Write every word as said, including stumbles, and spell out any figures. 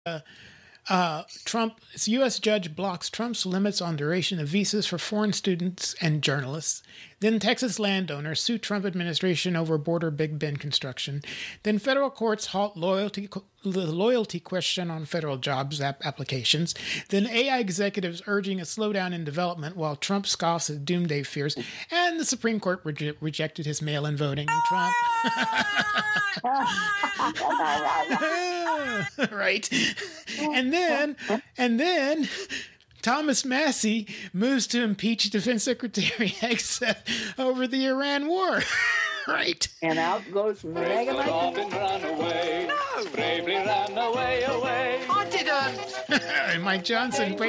Uh, Trump, U S judge blocks Trump's limits on duration of visas for foreign students and journalists. Then Texas landowners sue Trump administration over border Big Bend construction. Then federal courts halt loyalty the loyalty question on federal jobs app applications. Then A I executives urging a slowdown in development while Trump scoffs at doomsday fears. And the Supreme Court re- rejected his mail-in voting. And Trump... right. And then, and then... Thomas Massey moves to impeach Defense Secretary Hegseth over the Iran war. Right. And out goes Mega No. Bravely ran away, away. I didn't. Mike Johnson.